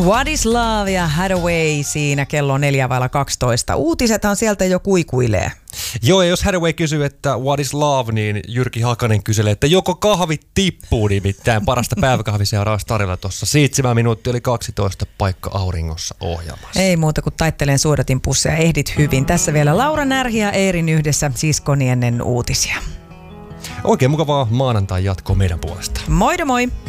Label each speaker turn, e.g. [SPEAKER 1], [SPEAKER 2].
[SPEAKER 1] What is Love ja Hathaway siinä kello 4:12. Uutisethan sieltä jo kuikuilee.
[SPEAKER 2] Joo, ja jos Hathaway kysyy, että what is love, niin Jyrki Hakanen kyselee, että joko kahvit tippuu, nimittäin parasta päiväkahviseuraa Starilla tuossa 7 minuuttia eli 12 paikka auringossa ohjelmassa.
[SPEAKER 1] Ei muuta kuin taittelen suodatin pusseja, ehdit hyvin. Tässä vielä Laura Närhi ja Eerin yhdessä siskoni ennen uutisia.
[SPEAKER 2] Oikein mukavaa maanantai jatkoa meidän puolesta.
[SPEAKER 1] Moi moi!